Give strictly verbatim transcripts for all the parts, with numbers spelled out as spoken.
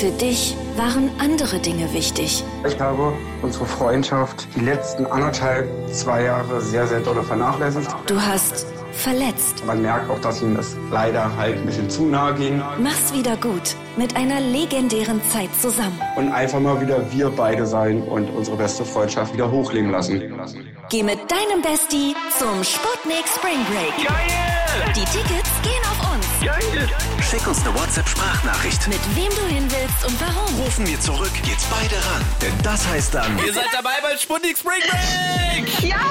Für dich waren andere Dinge wichtig. Ich habe unsere Freundschaft die letzten anderthalb, zwei Jahre sehr, sehr doll vernachlässigt. Du hast verletzt. Man merkt auch, dass ihm das leider halt ein bisschen zu nahe ging. Mach's wieder gut mit einer legendären Zeit zusammen. Und einfach mal wieder wir beide sein und unsere beste Freundschaft wieder hochleben lassen. Geh mit deinem Bestie zum Sputnik Spring Break. Geil! Die Tickets gehen auf uns. Geil! Schick uns eine WhatsApp-Sprachnachricht. Mit wem du hin willst und warum. Rufen wir zurück, geht's beide ran. Denn das heißt dann... Ihr seid dabei beim Sputnik Spring Break! Ja!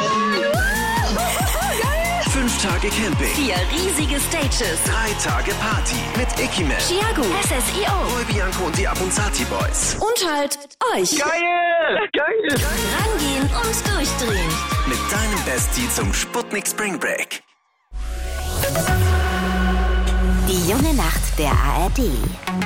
Fünf Tage Camping. Vier riesige Stages. Drei Tage Party. Mit Ikiman, Chiago, S S I O, Roy Bianco und die Abunzati Boys. und halt euch. Geil! Geil! Rangehen und durchdrehen. Mit deinem Bestie zum Sputnik Spring Break. Die junge Nacht der A R D.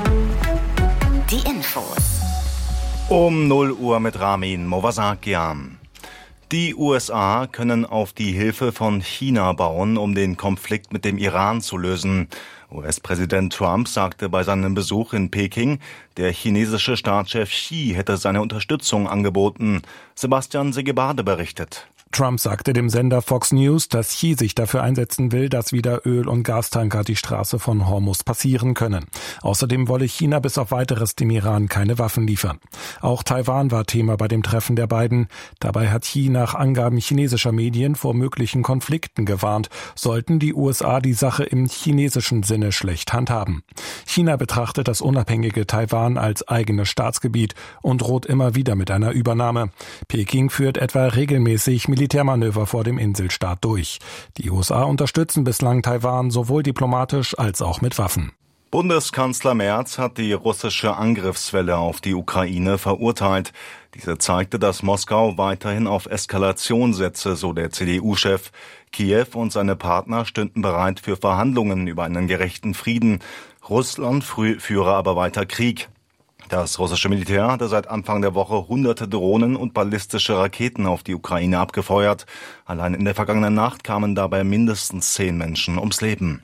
Die Infos. Um null Uhr mit Ramin Movasakian. Die U S A können auf die Hilfe von China bauen, um den Konflikt mit dem Iran zu lösen. U S-Präsident Trump sagte bei seinem Besuch in Peking, der chinesische Staatschef Xi hätte seine Unterstützung angeboten. Sebastian Segebade berichtet. Trump sagte dem Sender Fox News, dass Xi sich dafür einsetzen will, dass wieder Öl- und Gastanker die Straße von Hormuz passieren können. Außerdem wolle China bis auf Weiteres dem Iran keine Waffen liefern. Auch Taiwan war Thema bei dem Treffen der beiden. Dabei hat Xi nach Angaben chinesischer Medien vor möglichen Konflikten gewarnt, sollten die U S A die Sache im chinesischen Sinne schlecht handhaben. China betrachtet das unabhängige Taiwan als eigenes Staatsgebiet und droht immer wieder mit einer Übernahme. Peking führt etwa regelmäßig Militärmanöver vor dem Inselstaat durch. Die U S A unterstützen bislang Taiwan sowohl diplomatisch als auch mit Waffen. Bundeskanzler Merz hat die russische Angriffswelle auf die Ukraine verurteilt. Diese zeigte, dass Moskau weiterhin auf Eskalation setze, so der C D U-Chef. Kiew und seine Partner stünden bereit für Verhandlungen über einen gerechten Frieden. Russland führe aber weiter Krieg. Das russische Militär hatte seit Anfang der Woche hunderte Drohnen und ballistische Raketen auf die Ukraine abgefeuert. Allein in der vergangenen Nacht kamen dabei mindestens zehn Menschen ums Leben.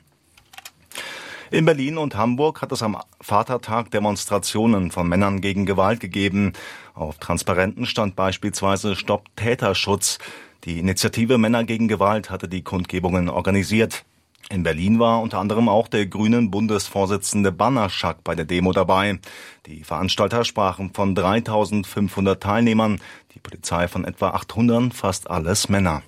In Berlin und Hamburg hat es am Vatertag Demonstrationen von Männern gegen Gewalt gegeben. Auf Transparenten stand beispielsweise Stopp Täterschutz. Die Initiative Männer gegen Gewalt hatte die Kundgebungen organisiert. In Berlin war unter anderem auch der grünen Bundesvorsitzende Banaschak bei der Demo dabei. Die Veranstalter sprachen von dreitausendfünfhundert Teilnehmern, die Polizei von etwa achthundert, fast alles Männer.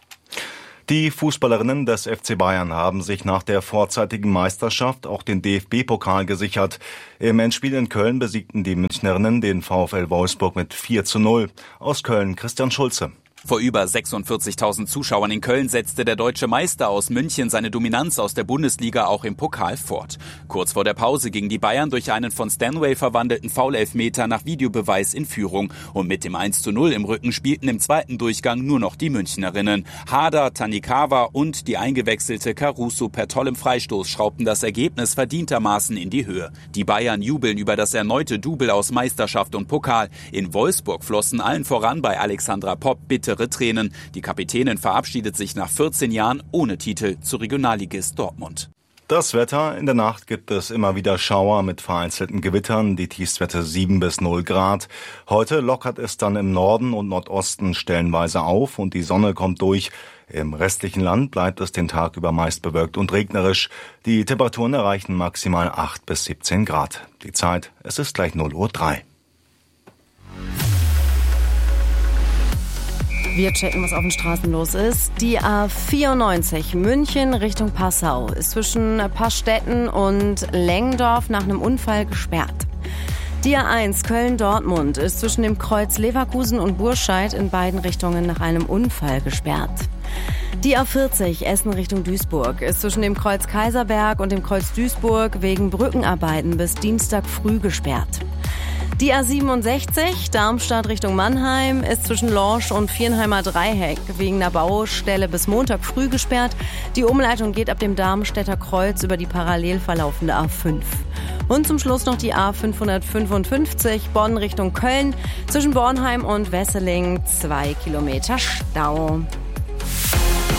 Die Fußballerinnen des F C Bayern haben sich nach der vorzeitigen Meisterschaft auch den D F B-Pokal gesichert. Im Endspiel in Köln besiegten die Münchnerinnen den VfL Wolfsburg mit vier zu null. Aus Köln Christian Schulze. Vor über sechsundvierzigtausend Zuschauern in Köln setzte der deutsche Meister aus München seine Dominanz aus der Bundesliga auch im Pokal fort. Kurz vor der Pause gingen die Bayern durch einen von Stanway verwandelten Foul-Elfmeter nach Videobeweis in Führung. Und mit dem eins zu null im Rücken spielten im zweiten Durchgang nur noch die Münchnerinnen. Hader, Tanikawa und die eingewechselte Caruso per tollem Freistoß schraubten das Ergebnis verdientermaßen in die Höhe. Die Bayern jubeln über das erneute Double aus Meisterschaft und Pokal. In Wolfsburg flossen allen voran bei Alexandra Popp bittere Tränen. Die Kapitänin verabschiedet sich nach vierzehn Jahren ohne Titel zu Regionalligist Dortmund. Das Wetter: In der Nacht gibt es immer wieder Schauer mit vereinzelten Gewittern, die Tiefstwerte sieben bis null Grad. Heute lockert es dann im Norden und Nordosten stellenweise auf und die Sonne kommt durch. Im restlichen Land bleibt es den Tag über meist bewölkt und regnerisch. Die Temperaturen erreichen maximal acht bis siebzehn Grad. Die Zeit: es ist gleich null Uhr drei. Wir checken, was auf den Straßen los ist. Die A vierundneunzig München Richtung Passau ist zwischen Pastetten und Lengdorf nach einem Unfall gesperrt. Die A eins Köln-Dortmund ist zwischen dem Kreuz Leverkusen und Burscheid in beiden Richtungen nach einem Unfall gesperrt. Die A vierzig Essen Richtung Duisburg ist zwischen dem Kreuz Kaiserberg und dem Kreuz Duisburg wegen Brückenarbeiten bis Dienstag früh gesperrt. Die A siebenundsechzig Darmstadt Richtung Mannheim ist zwischen Lorsch und Viernheimer Dreieck wegen einer Baustelle bis Montag früh gesperrt. Die Umleitung geht ab dem Darmstädter Kreuz über die parallel verlaufende A fünf. Und zum Schluss noch die A fünfhundertfünfundfünfzig Bonn Richtung Köln. Zwischen Bornheim und Wesseling zwei Kilometer Stau.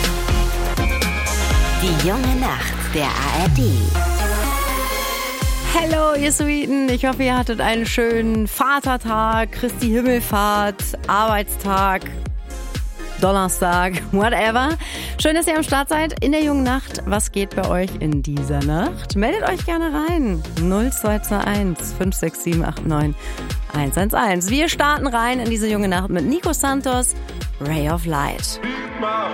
Die junge Nacht der A R D. Hello, ihr Sweeten. Ich hoffe, ihr hattet einen schönen Vatertag, Christi Himmelfahrt, Arbeitstag, Donnerstag, whatever. Schön, dass ihr am Start seid in der jungen Nacht. Was geht bei euch in dieser Nacht? Meldet euch gerne rein. null zwei zwei eins fünf sechs sieben acht neun eins eins eins. Wir starten rein in diese junge Nacht mit Nico Santos, Ray of Light.